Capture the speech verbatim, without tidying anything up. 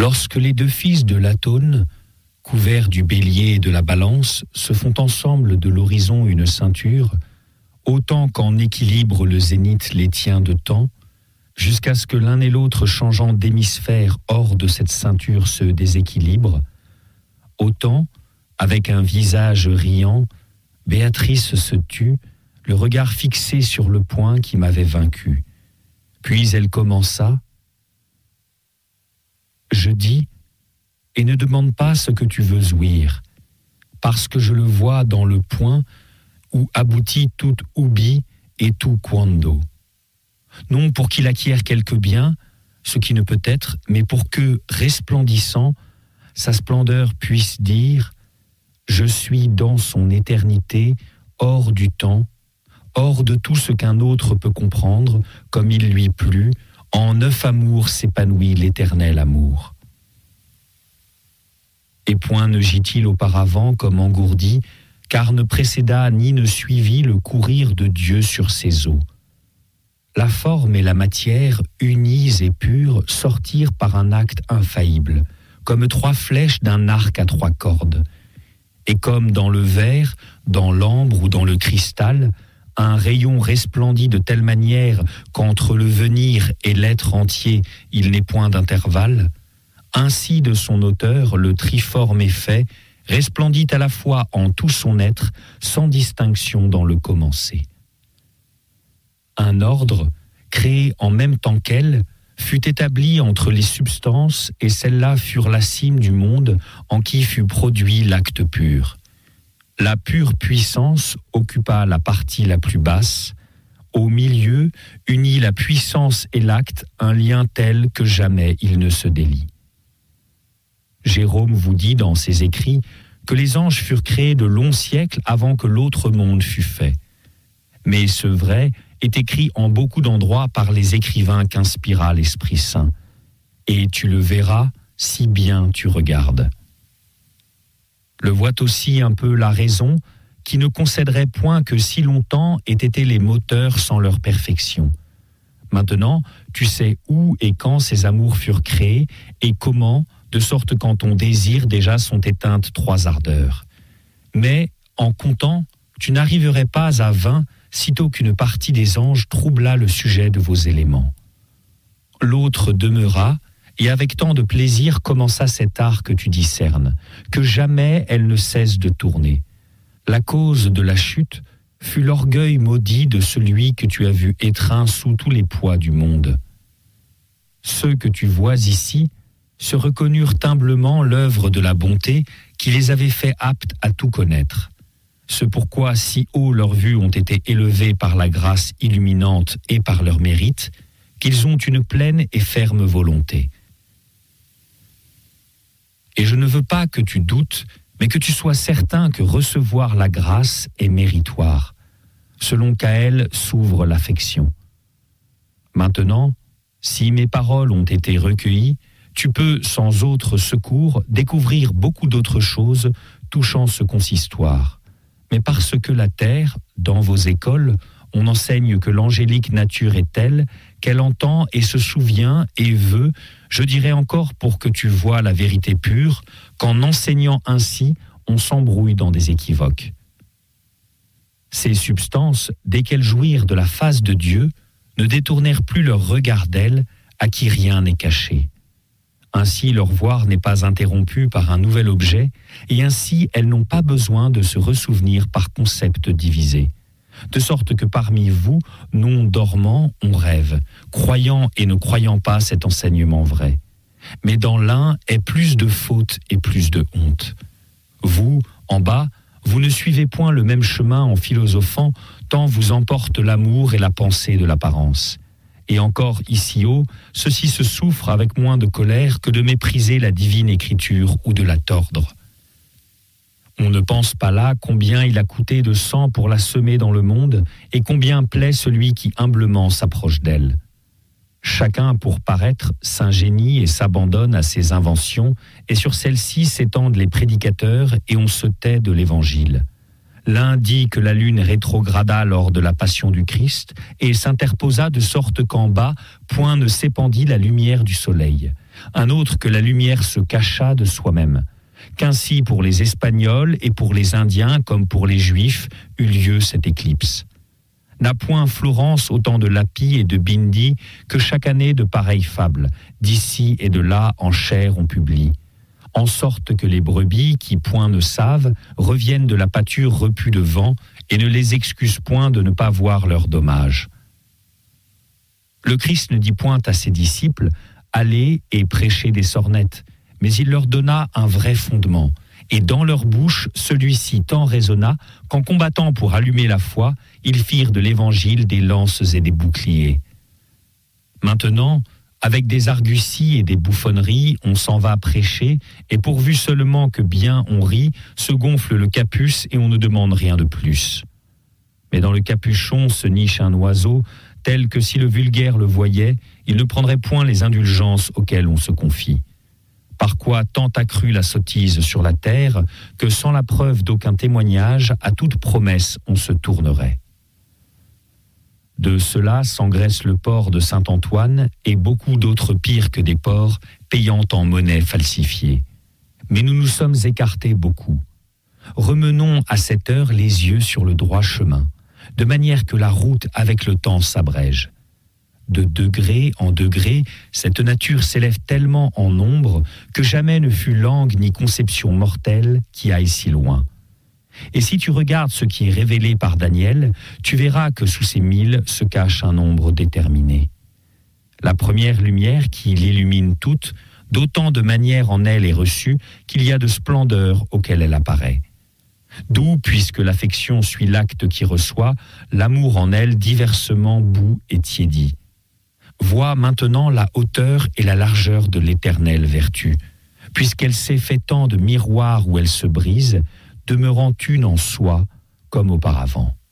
Lorsque les deux fils de Latone, couverts du bélier et de la balance, se font ensemble de l'horizon une ceinture, autant qu'en équilibre le zénith les tient de temps, jusqu'à ce que l'un et l'autre changeant d'hémisphère hors de cette ceinture se déséquilibrent, autant, avec un visage riant, Béatrice se tut, le regard fixé sur le point qui m'avait vaincu. Puis elle commença. Je dis, et ne demande pas ce que tu veux ouïr, parce que je le vois dans le point où aboutit tout ubi et tout quando. Non pour qu'il acquiert quelque bien, ce qui ne peut être, mais pour que, resplendissant, sa splendeur puisse dire « Je suis dans son éternité, hors du temps, hors de tout ce qu'un autre peut comprendre, comme il lui plut, en neuf amours s'épanouit l'éternel amour. » Et point ne gît-il auparavant comme engourdi, car ne précéda ni ne suivit le courir de Dieu sur ses eaux. La forme et la matière, unies et pures, sortirent par un acte infaillible, comme trois flèches d'un arc à trois cordes. Et comme dans le verre, dans l'ambre ou dans le cristal, un rayon resplendit de telle manière qu'entre le venir et l'être entier, il n'est point d'intervalle, ainsi de son auteur, le triforme effet, resplendit à la fois en tout son être, sans distinction dans le commencer. Un ordre, créé en même temps qu'elle, fut établi entre les substances et celles-là furent la cime du monde en qui fut produit l'acte pur. La pure puissance occupa la partie la plus basse. Au milieu, unit la puissance et l'acte, un lien tel que jamais il ne se délie. Jérôme vous dit dans ses écrits que les anges furent créés de longs siècles avant que l'autre monde fût fait. Mais ce vrai est écrit en beaucoup d'endroits par les écrivains qu'inspira l'Esprit Saint. Et tu le verras si bien tu regardes. Le voit aussi un peu la raison, qui ne concéderait point que si longtemps aient été les moteurs sans leur perfection. Maintenant, tu sais où et quand ces amours furent créés, et comment, de sorte qu'en ton désir déjà sont éteintes trois ardeurs. Mais, en comptant, tu n'arriverais pas à vingt, sitôt qu'une partie des anges troubla le sujet de vos éléments. L'autre demeura, et avec tant de plaisir commença cet art que tu discernes, que jamais elle ne cesse de tourner. La cause de la chute fut l'orgueil maudit de celui que tu as vu étreint sous tous les poids du monde. Ceux que tu vois ici se reconnurent humblement l'œuvre de la bonté qui les avait fait aptes à tout connaître. Ce pourquoi si haut leurs vues ont été élevées par la grâce illuminante et par leur mérite, qu'ils ont une pleine et ferme volonté. Et je ne veux pas que tu doutes, mais que tu sois certain que recevoir la grâce est méritoire, selon qu'à elle s'ouvre l'affection. Maintenant, si mes paroles ont été recueillies, tu peux, sans autre secours, découvrir beaucoup d'autres choses touchant ce consistoire. Mais parce que la terre, dans vos écoles, on enseigne que l'angélique nature est telle qu'elle entend et se souvient et veut, je dirais encore pour que tu vois la vérité pure, qu'en enseignant ainsi, on s'embrouille dans des équivoques. Ces substances, dès qu'elles jouirent de la face de Dieu, ne détournèrent plus leur regard d'elle, à qui rien n'est caché. Ainsi, leur voir n'est pas interrompu par un nouvel objet, et ainsi, elles n'ont pas besoin de se ressouvenir par concepts divisés. De sorte que parmi vous, non dormants, on rêve, croyant et ne croyant pas cet enseignement vrai. Mais dans l'un est plus de faute et plus de honte. Vous, en bas, vous ne suivez point le même chemin en philosophant, tant vous emporte l'amour et la pensée de l'apparence. Et encore ici haut, ceci se souffre avec moins de colère que de mépriser la divine écriture ou de la tordre. On ne pense pas là combien il a coûté de sang pour la semer dans le monde et combien plaît celui qui humblement s'approche d'elle. Chacun, pour paraître, s'ingénie et s'abandonne à ses inventions, et sur celles-ci s'étendent les prédicateurs et on se tait de l'Évangile. L'un dit que la lune rétrograda lors de la passion du Christ et s'interposa de sorte qu'en bas, point ne s'épandit la lumière du soleil. Un autre que la lumière se cacha de soi-même. Qu'ainsi pour les Espagnols et pour les Indiens comme pour les Juifs eut lieu cette éclipse. N'a point Florence autant de Lapis et de Bindi que chaque année de pareilles fables, d'ici et de là en chair on publie. En sorte que les brebis, qui point ne savent, reviennent de la pâture repue de vent et ne les excusent point de ne pas voir leurs dommages. Le Christ ne dit point à ses disciples « Allez et prêchez des sornettes », mais il leur donna un vrai fondement, et dans leur bouche, celui-ci tant résonna qu'en combattant pour allumer la foi, ils firent de l'Évangile des lances et des boucliers. Maintenant, avec des arguties et des bouffonneries, on s'en va prêcher, et pourvu seulement que bien on rit, se gonfle le capuce et on ne demande rien de plus. Mais dans le capuchon se niche un oiseau, tel que si le vulgaire le voyait, il ne prendrait point les indulgences auxquelles on se confie. Par quoi tant accrue la sottise sur la terre, que sans la preuve d'aucun témoignage, à toute promesse on se tournerait. De cela s'engraisse le port de Saint-Antoine et beaucoup d'autres pires que des porcs, payant en monnaie falsifiée. Mais nous nous sommes écartés beaucoup. Remenons à cette heure les yeux sur le droit chemin, de manière que la route avec le temps s'abrège. De degré en degré, cette nature s'élève tellement en nombre que jamais ne fut langue ni conception mortelle qui aille si loin. Et si tu regardes ce qui est révélé par Daniel, tu verras que sous ces mille se cache un nombre déterminé. La première lumière qui l'illumine toute, d'autant de manière en elle est reçue qu'il y a de splendeur auquel elle apparaît. D'où, puisque l'affection suit l'acte qui reçoit, l'amour en elle diversement bout et tiédit. Vois maintenant la hauteur et la largeur de l'éternelle vertu, puisqu'elle s'est fait tant de miroirs où elle se brise, demeurant une en soi comme auparavant.